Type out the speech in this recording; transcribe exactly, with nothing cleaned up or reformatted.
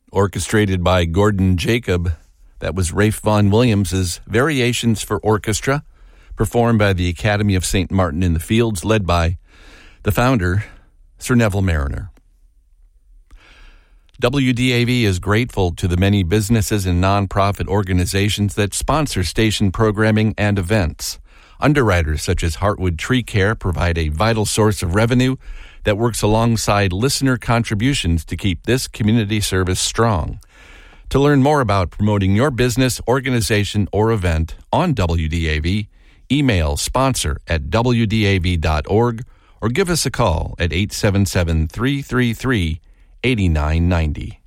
orchestrated by Gordon Jacob. That was Rafe Vaughan Williams' Variations for Orchestra, performed by the Academy of Saint Martin in the Fields, led by the founder, Sir Neville Marriner. W D A V is grateful to the many businesses and nonprofit organizations that sponsor station programming and events. Underwriters such as Heartwood Tree Care provide a vital source of revenue that works alongside listener contributions to keep this community service strong. To learn more about promoting your business, organization, or event on W D A V, email sponsor at w d a v dot org or give us a call at eight seven seven, three three three, eight nine nine zero.